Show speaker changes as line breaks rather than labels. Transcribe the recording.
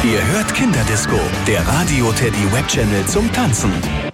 Ihr hört Kinderdisco, der Radio Teddy Webchannel zum Tanzen.